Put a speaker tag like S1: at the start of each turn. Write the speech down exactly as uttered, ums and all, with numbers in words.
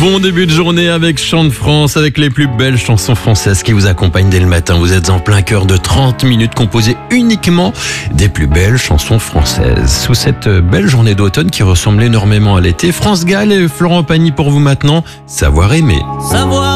S1: Bon début de journée avec Chant de France, avec les plus belles chansons françaises qui vous accompagnent dès le matin. Vous êtes en plein cœur de trente minutes composées uniquement des plus belles chansons françaises. Sous cette belle journée d'automne qui ressemble énormément à l'été, France Gall et Florent Pagny pour vous maintenant, Savoir aimer.
S2: Savoir